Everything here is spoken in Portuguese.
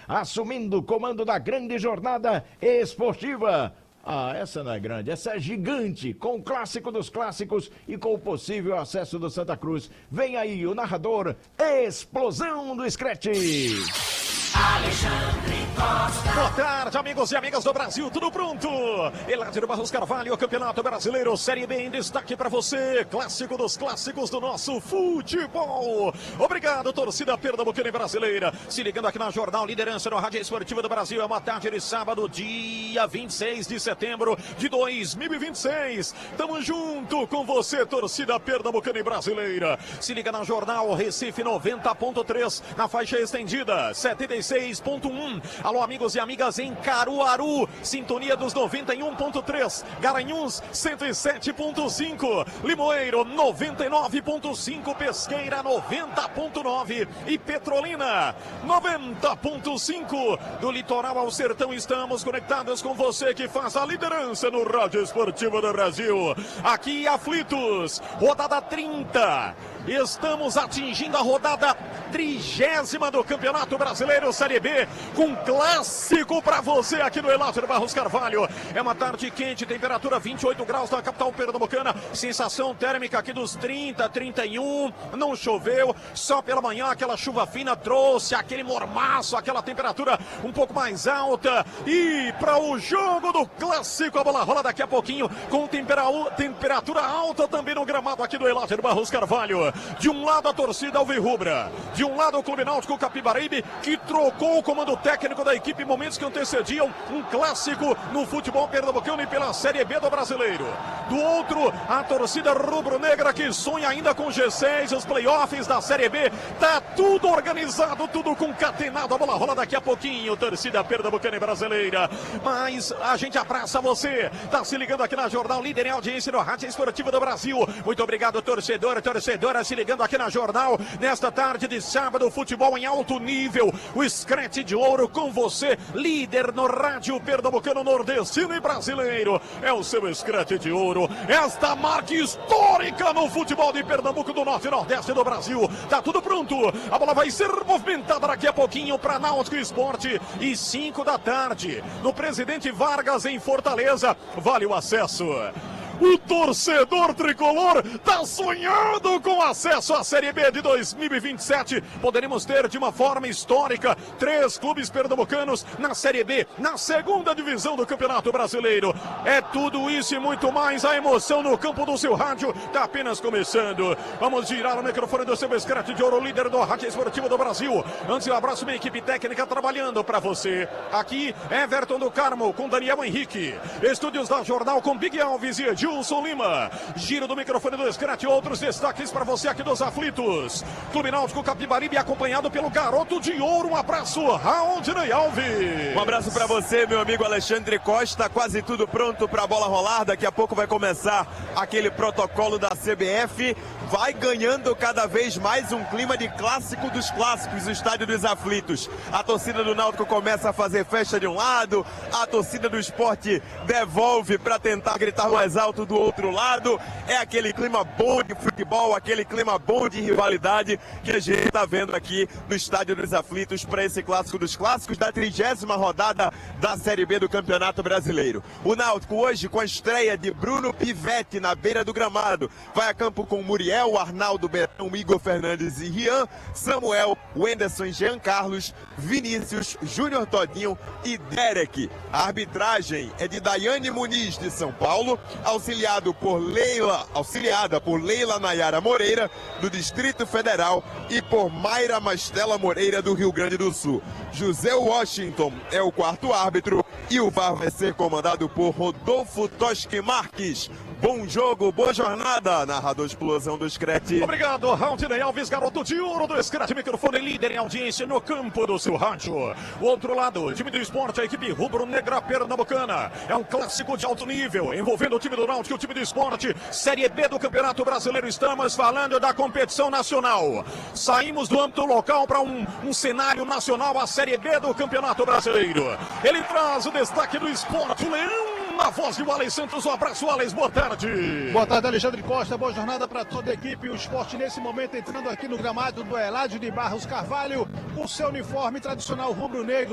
assumindo o comando da grande jornada esportiva. Essa não é grande, essa é gigante, com o clássico dos clássicos e com o possível acesso do Santa Cruz. Vem aí o narrador, Explosão do Scratch. Alexandre Costa. Boa tarde, amigos e amigas do Brasil, tudo pronto? Eladio Barros Carvalho, Campeonato Brasileiro, Série B em destaque para você, clássico dos clássicos do nosso futebol. Obrigado, torcida pernambucana e brasileira. Se ligando aqui na Jornal Liderança no Rádio Esportiva do Brasil, é uma tarde de sábado, dia 26 de setembro de 2026. Tamo junto com você, torcida pernambucana e brasileira. Se liga na Jornal Recife 90.3, na faixa estendida 76.1. Alô, amigos e amigas em Caruaru, sintonia dos 91.3, Garanhuns 107.5, Limoeiro 99.5, Pesqueira 90.9 e Petrolina 90.5. Do litoral ao sertão estamos conectados com você que faz a liderança no Rádio Esportivo do Brasil. Aqui Aflitos, rodada 30. Estamos atingindo a rodada 30ª do Campeonato Brasileiro Série B, com clássico para você aqui no Eladio Barros Carvalho. É uma tarde quente, temperatura 28 graus na capital pernambucana, sensação térmica aqui dos 30, 31, não choveu, só pela manhã aquela chuva fina trouxe aquele mormaço, aquela temperatura um pouco mais alta. E para o jogo do clássico, a bola rola daqui a pouquinho, com temperatura alta também no gramado aqui do Eladio Barros Carvalho. De um lado a torcida alvirrubra, de um lado o Clube Náutico Capibaribe, que trocou o comando técnico da equipe em momentos que antecediam um clássico no futebol pernambucano e pela Série B do Brasileiro. Do outro, a torcida rubro-negra, que sonha ainda com G6, os playoffs da Série B. Tá tudo organizado, tudo concatenado, a bola rola daqui a pouquinho, torcida pernambucana e brasileira. Mas a gente abraça você, tá se ligando aqui na Jornal, líder em audiência no Rádio Esportivo do Brasil. Muito obrigado, torcedor, torcedora, se ligando aqui na Jornal, nesta tarde de sábado, futebol em alto nível, o Scratch de Ouro com você, líder no rádio pernambucano, nordestino e brasileiro. É o seu Scratch de Ouro, esta marca histórica no futebol de Pernambuco, do norte e nordeste do Brasil. Tá tudo pronto, a bola vai ser movimentada daqui a pouquinho para Náutico Esporte, e 5 da tarde, no Presidente Vargas em Fortaleza, vale o acesso. O torcedor tricolor tá sonhando com acesso à Série B de 2027. Poderemos ter de uma forma histórica 3 clubes pernambucanos na Série B, na segunda divisão do Campeonato Brasileiro. É tudo isso e muito mais. A emoção no campo do seu rádio tá apenas começando. Vamos girar o microfone do seu Scratch de Ouro, líder do Rádio Esportivo do Brasil. Antes eu abraço minha equipe técnica trabalhando para você. Aqui, Everton do Carmo com Daniel Henrique. Estúdios da Jornal com Big Alves e Gilson Lima. Giro do microfone do Scratch, outros destaques para você aqui dos Aflitos. Clube Náutico Capibaribe acompanhado pelo Garoto de Ouro. Um abraço, Raondinei Alves. Um abraço para você, meu amigo Alexandre Costa. Quase tudo pronto para a bola rolar. Daqui a pouco vai começar aquele protocolo da CBF. Vai ganhando cada vez mais um clima de clássico dos clássicos, o Estádio dos Aflitos. A torcida do Náutico começa a fazer festa de um lado, a torcida do Sport devolve para tentar gritar mais alto do outro lado. É aquele clima bom de futebol, aquele clima bom de rivalidade que a gente está vendo aqui no Estádio dos Aflitos para esse clássico dos clássicos da 30ª rodada da Série B do Campeonato Brasileiro. O Náutico hoje com a estreia de Bruno Pivetti na beira do gramado. Vai a campo com Muriel, Arnaldo, Betão, Igor Fernandes e Rian, Samuel, Wenderson, Jean Carlos, Vinícius, Júnior Todinho e Derek. A arbitragem é de Daiane Muniz de São Paulo, auxiliada por Leila Nayara Moreira do Distrito Federal e por Mayra Mastela Moreira do Rio Grande do Sul. José Washington é o quarto árbitro e o VAR vai ser comandado por Rodolfo Toschi Marques. Bom jogo, boa jornada, narrador Explosão do Scratch. Obrigado, Raondinei Alves, Garoto de Ouro do Scratch, microfone líder em audiência no campo do seu rádio. O outro lado, time do esporte, a equipe rubro-negra pernambucana. É um clássico de alto nível, envolvendo o time do Náutico e o time do esporte. Série B do Campeonato Brasileiro, estamos falando da competição nacional. Saímos do âmbito local para um cenário nacional, a Série B do Campeonato Brasileiro. Ele traz o destaque do esporte, o Leão. Na voz de Walley Santos, um abraço, Walley, boa tarde. Boa tarde, Alexandre Costa, boa jornada para toda a equipe. O esporte nesse momento entrando aqui no gramado do Eladio de Barros Carvalho, com seu uniforme tradicional rubro-negro.